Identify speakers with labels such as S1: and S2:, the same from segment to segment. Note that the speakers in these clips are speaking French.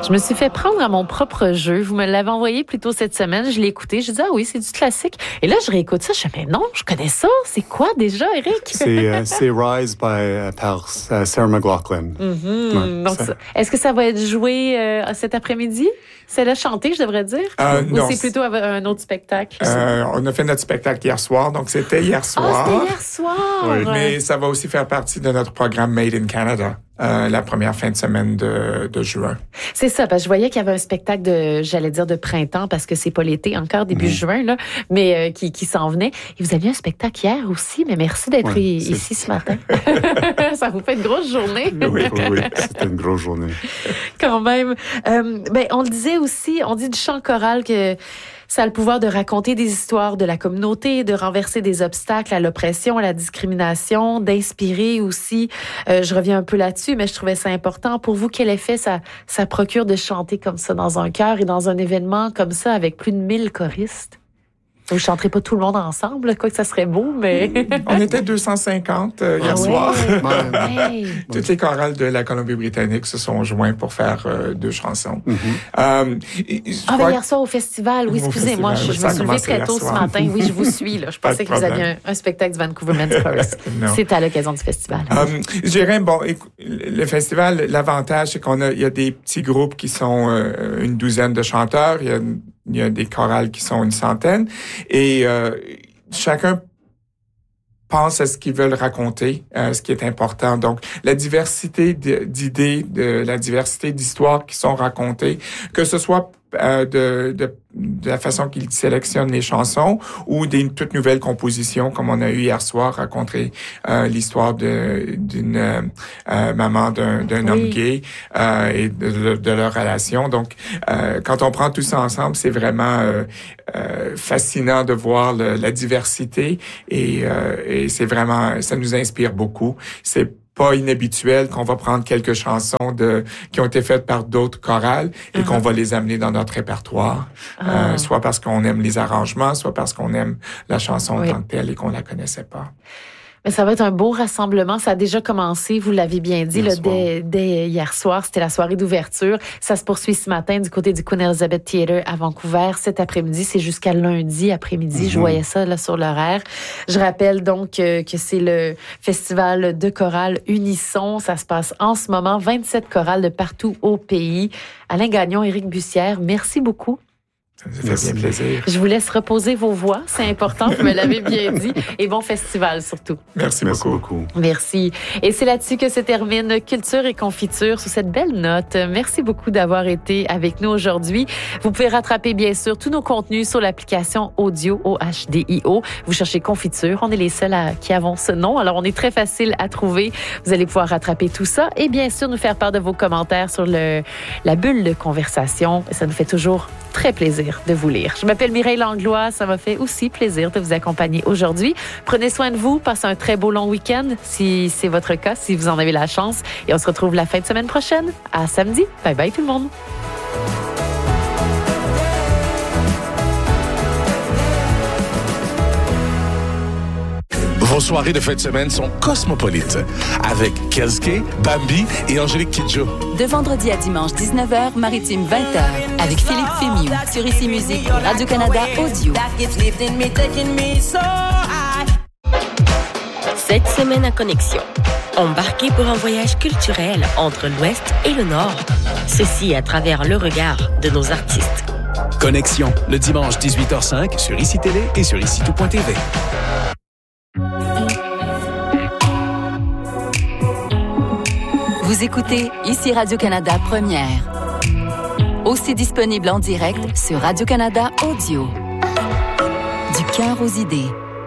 S1: Je me suis fait prendre à mon propre jeu. Vous me l'avez envoyé plus tôt cette semaine. Je l'ai écouté. Je dis, ah oui, c'est du classique. Et là, je réécoute ça. Je dis, mais non, je connais ça. C'est quoi déjà, Eric?
S2: C'est Rise par Sarah McLachlan.
S1: Mm-hmm. Ouais, donc, est-ce que ça va être joué cet après-midi? C'est là chanté, je devrais dire? Ou
S3: non,
S1: c'est plutôt un autre spectacle?
S3: On a fait notre spectacle hier soir, donc c'était hier soir.
S1: Ah, c'était hier soir!
S3: Oui, mais ça va aussi faire partie de notre programme Made in Canada. La première fin de semaine de juin.
S1: C'est ça, parce que je voyais qu'il y avait un spectacle de printemps, parce que c'est pas l'été encore, début juin, là, mais qui s'en venait. Et vous aviez un spectacle hier aussi, mais merci d'être ici ce matin. Ça vous fait une grosse journée.
S2: Oui, c'était une grosse journée.
S1: Quand même. On le disait aussi, on dit du chant choral que ça a le pouvoir de raconter des histoires de la communauté, de renverser des obstacles à l'oppression, à la discrimination, d'inspirer aussi. Je reviens un peu là-dessus, mais je trouvais ça important. Pour vous, quel effet ça procure de chanter comme ça dans un chœur et dans un événement comme ça avec plus de 1000 choristes? Vous ne chanterez pas tout le monde ensemble, quoi que ça serait beau, mais...
S3: On était 250 hier soir. Toutes les chorales de la Colombie-Britannique se sont joints pour faire 2 chansons.
S1: Hier soir au festival, oui, excusez-moi, je me suis levée très tôt ce matin. Oui, je vous suis, là. Je pensais que vous aviez un spectacle du Vancouver Men's Chorus. C'est à l'occasion du festival.
S3: Je dirais, le festival, l'avantage, c'est il y a des petits groupes qui sont une douzaine de chanteurs, il y a des chorales qui sont une centaine, et chacun pense à ce qu'ils veulent raconter, ce qui est important. Donc, la diversité d'idées, la diversité d'histoires qui sont racontées, que ce soit de la façon qu'ils sélectionnent les chansons ou des toutes nouvelles compositions, comme on a eu hier soir, raconter l'histoire d'une maman d'un homme gay et de leur relation. Donc, quand on prend tout ça ensemble, c'est vraiment fascinant de voir la diversité et c'est vraiment, ça nous inspire beaucoup. C'est pas inhabituel qu'on va prendre quelques chansons qui ont été faites par d'autres chorales et qu'on va les amener dans notre répertoire, soit parce qu'on aime les arrangements, soit parce qu'on aime la chanson en tant que telle et qu'on la connaissait pas.
S1: Mais ça va être un beau rassemblement. Ça a déjà commencé, vous l'avez bien dit, dès hier soir. C'était la soirée d'ouverture. Ça se poursuit ce matin du côté du Queen Elizabeth Theatre à Vancouver. Cet après-midi, c'est jusqu'à lundi après-midi. Je voyais ça là sur l'horaire. Je rappelle donc que c'est le festival de chorale Unisson. Ça se passe en ce moment. 27 chorales de partout au pays. Alain Gagnon, Éric Bussière, merci beaucoup.
S3: Ça fait bien plaisir.
S1: Je vous laisse reposer vos voix, c'est important, vous me l'avez bien dit. Et bon festival surtout.
S3: Merci beaucoup.
S1: Merci. Et c'est là-dessus que se termine Culture et Confiture sous cette belle note. Merci beaucoup d'avoir été avec nous aujourd'hui. Vous pouvez rattraper bien sûr tous nos contenus sur l'application Audio OHDIO. Vous cherchez Confiture, on est les seuls qui avons ce nom, alors on est très facile à trouver. Vous allez pouvoir rattraper tout ça et bien sûr nous faire part de vos commentaires sur la bulle de conversation. Ça nous fait toujours très plaisir de vous lire. Je m'appelle Mireille Langlois. Ça m'a fait aussi plaisir de vous accompagner aujourd'hui. Prenez soin de vous. Passez un très beau long week-end, si c'est votre cas, si vous en avez la chance. Et on se retrouve la fin de semaine prochaine. À samedi. Bye bye tout le monde.
S4: Vos soirées de fin de semaine sont cosmopolites avec Kelske, Bambi et Angélique Kidjo.
S5: De vendredi à dimanche 19h, Maritime 20h avec Philippe Fémiou sur Ici Musique pour Radio-Canada Audio.
S6: Cette semaine à Connexion, embarquez pour un voyage culturel entre l'Ouest et le Nord. Ceci à travers le regard de nos artistes.
S7: Connexion, le dimanche 18h05 sur ICI Télé et sur ICITOUP.tv.
S5: Vous écoutez ici Radio-Canada Première. Aussi disponible en direct sur Radio-Canada Audio. Du cœur aux idées.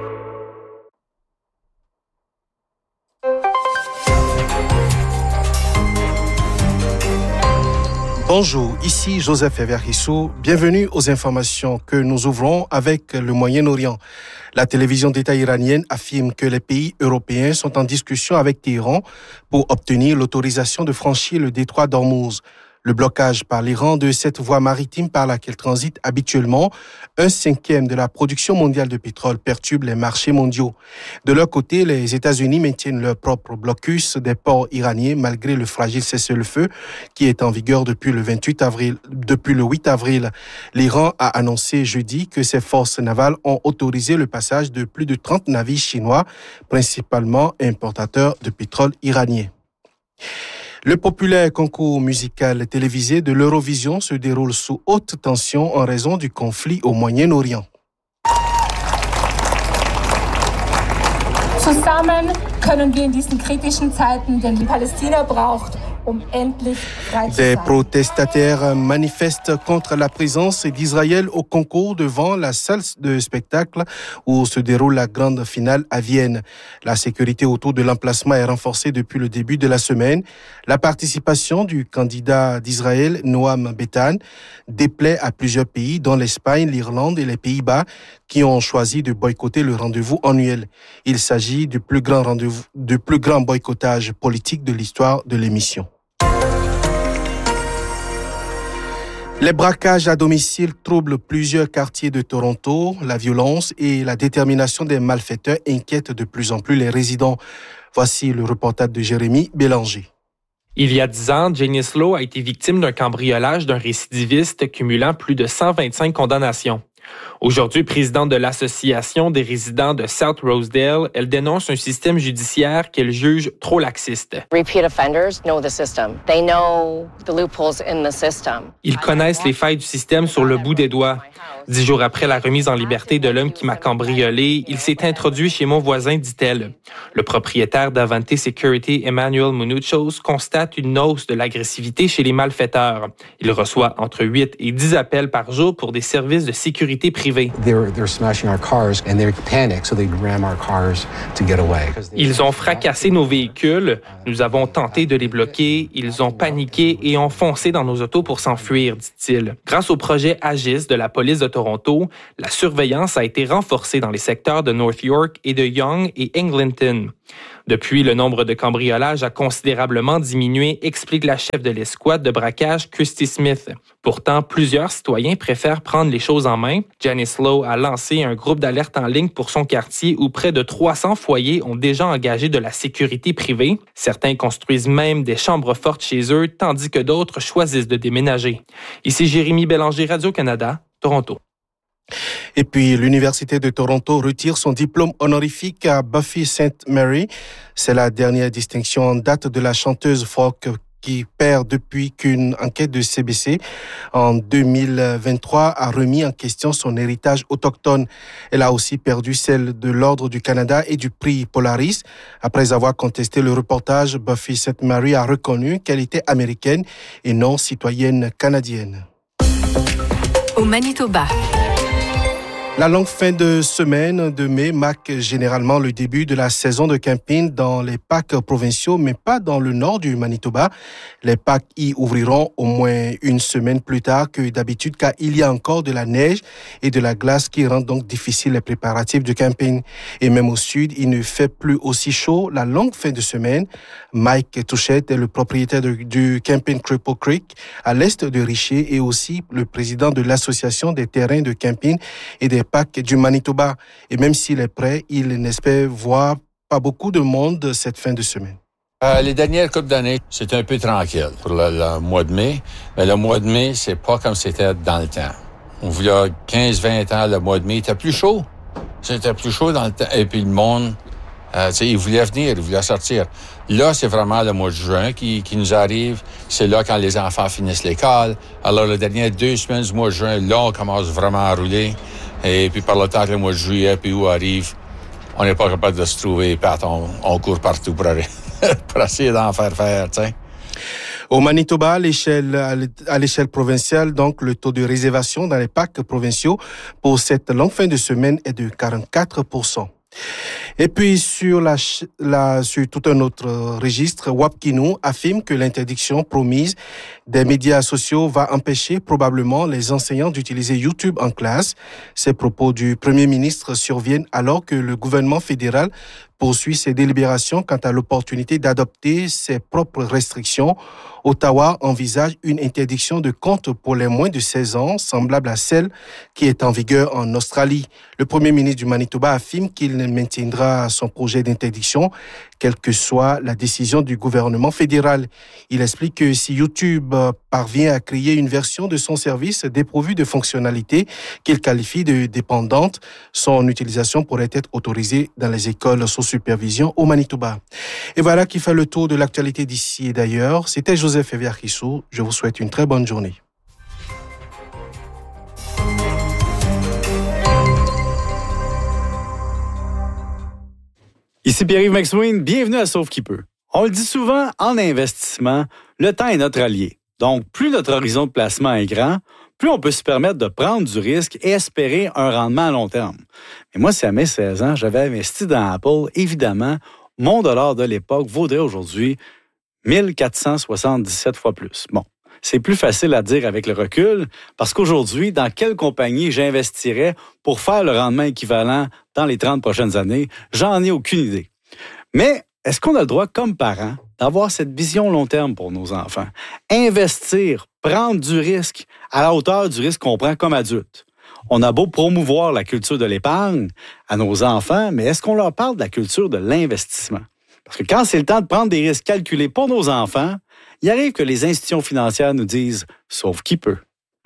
S8: Bonjour, ici Joseph Everissou. Bienvenue aux informations que nous ouvrons avec le Moyen-Orient. La télévision d'État iranienne affirme que les pays européens sont en discussion avec Téhéran pour obtenir l'autorisation de franchir le détroit d'Ormuz. Le blocage par l'Iran de cette voie maritime par laquelle transite habituellement 1/5 de la production mondiale de pétrole perturbe les marchés mondiaux. De leur côté, les États-Unis maintiennent leur propre blocus des ports iraniens malgré le fragile cessez-le-feu qui est en vigueur depuis le 8 avril. L'Iran a annoncé jeudi que ses forces navales ont autorisé le passage de plus de 30 navires chinois, principalement importateurs de pétrole iranien. Le populaire concours musical télévisé de l'Eurovision se déroule sous haute tension en raison du conflit au Moyen-Orient.
S9: Zusammen können wir in diesen kritischen Zeiten, den die Palästina braucht, endlich frei zu sein.
S8: Des protestataires manifestent contre la présence d'Israël au concours devant la salle de spectacle où se déroule la grande finale à Vienne. La sécurité autour de l'emplacement est renforcée depuis le début de la semaine. La participation du candidat d'Israël, Noam Betan, déplaît à plusieurs pays, dont l'Espagne, l'Irlande et les Pays-Bas, qui ont choisi de boycotter le rendez-vous annuel. Il s'agit du plus grand boycottage politique de l'histoire de l'émission. Les braquages à domicile troublent plusieurs quartiers de Toronto. La violence et la détermination des malfaiteurs inquiètent de plus en plus les résidents. Voici le reportage de Jérémy Bélanger.
S10: Il y a 10 ans, Janice Lowe a été victime d'un cambriolage d'un récidiviste cumulant plus de 125 condamnations. Aujourd'hui présidente de l'Association des résidents de South Rosedale, elle dénonce un système judiciaire qu'elle juge trop laxiste. Ils connaissent les failles du système sur le bout des doigts. 10 jours après la remise en liberté de l'homme qui m'a cambriolé, il s'est introduit chez mon voisin, dit-elle. Le propriétaire d'Avante Security, Emmanuel Munuchos, constate une hausse de l'agressivité chez les malfaiteurs. Il reçoit entre 8 et 10 appels par jour pour des services de sécurité privée. Ils ont fracassé nos véhicules. Nous avons tenté de les bloquer. Ils ont paniqué et ont foncé dans nos autos pour s'enfuir, dit-il. Grâce au projet AGIS de la police de Toronto, la surveillance a été renforcée dans les secteurs de North York et de Yonge et Eglinton. Depuis, le nombre de cambriolages a considérablement diminué, explique la chef de l'escouade de braquage, Christy Smith. Pourtant, plusieurs citoyens préfèrent prendre les choses en main. Janice Lowe a lancé un groupe d'alerte en ligne pour son quartier où près de 300 foyers ont déjà engagé de la sécurité privée. Certains construisent même des chambres fortes chez eux, tandis que d'autres choisissent de déménager. Ici Jérémy Bélanger, Radio-Canada, Toronto.
S8: Et puis, l'Université de Toronto retire son diplôme honorifique à Buffy Sainte-Marie. C'est la dernière distinction en date de la chanteuse folk qui perd depuis qu'une enquête de CBC en 2023 a remis en question son héritage autochtone. Elle a aussi perdu celle de l'Ordre du Canada et du prix Polaris. Après avoir contesté le reportage, Buffy Sainte-Marie a reconnu qu'elle était américaine et non citoyenne canadienne.
S5: Au Manitoba.
S8: La longue fin de semaine de mai marque généralement le début de la saison de camping dans les parcs provinciaux, mais pas dans le nord du Manitoba. Les parcs y ouvriront au moins une semaine plus tard que d'habitude, car il y a encore de la neige et de la glace qui rendent donc difficiles les préparatifs du camping. Et même au sud, il ne fait plus aussi chaud la longue fin de semaine. Mike Touchette est le propriétaire du camping Cripple Creek à l'est de Richer et aussi le président de l'association des terrains de camping et des parcs du Manitoba. Et même s'il est prêt, il n'espère voir pas beaucoup de monde cette fin de semaine.
S11: Les dernières coupes d'années, c'était un peu tranquille pour le mois de mai. Mais le mois de mai, c'est pas comme c'était dans le temps. Il y a 15-20 ans, le mois de mai était plus chaud. C'était plus chaud dans le temps. Et puis le monde, il voulait venir, il voulait sortir. Là, c'est vraiment le mois de juin qui nous arrive. C'est là quand les enfants finissent l'école. Alors, les dernières 2 semaines du mois de juin, là, on commence vraiment à rouler. Et puis, par le temps que le mois de juillet puis août arrive, on n'est pas capable de se trouver. Puis, on court partout pour essayer d'en faire, tu sais.
S8: Au Manitoba, à l'échelle provinciale, donc, le taux de réservation dans les parcs provinciaux pour cette longue fin de semaine est de 44%. Et puis, sur tout un autre registre, Wapkinou affirme que l'interdiction promise des médias sociaux va empêcher probablement les enseignants d'utiliser YouTube en classe. Ces propos du Premier ministre surviennent alors que le gouvernement fédéral poursuit ses délibérations quant à l'opportunité d'adopter ses propres restrictions. Ottawa envisage une interdiction de compte pour les moins de 16 ans, semblable à celle qui est en vigueur en Australie. Le premier ministre du Manitoba affirme qu'il maintiendra son projet d'interdiction, quelle que soit la décision du gouvernement fédéral. Il explique que si YouTube parvient à créer une version de son service dépourvue de fonctionnalités qu'il qualifie de dépendante, son utilisation pourrait être autorisée dans les écoles sous supervision au Manitoba. Et voilà qui fait le tour de l'actualité d'ici et d'ailleurs. C'était Joseph Eviarkissou. Je vous souhaite une très bonne journée.
S12: Ici Pierre-Yves McSween, bienvenue à Sauve qui peut. On le dit souvent, en investissement, le temps est notre allié. Donc, plus notre horizon de placement est grand, plus on peut se permettre de prendre du risque et espérer un rendement à long terme. Mais moi, si à mes 16 ans, j'avais investi dans Apple, évidemment, mon dollar de l'époque vaudrait aujourd'hui 1477 fois plus. Bon, c'est plus facile à dire avec le recul parce qu'aujourd'hui, dans quelle compagnie j'investirais pour faire le rendement équivalent dans les 30 prochaines années, j'en ai aucune idée. Mais est-ce qu'on a le droit, comme parents, d'avoir cette vision long terme pour nos enfants? Investir, prendre du risque à la hauteur du risque qu'on prend comme adulte. On a beau promouvoir la culture de l'épargne à nos enfants, mais est-ce qu'on leur parle de la culture de l'investissement? Parce que quand c'est le temps de prendre des risques calculés pour nos enfants, il arrive que les institutions financières nous disent « sauve qui peut ».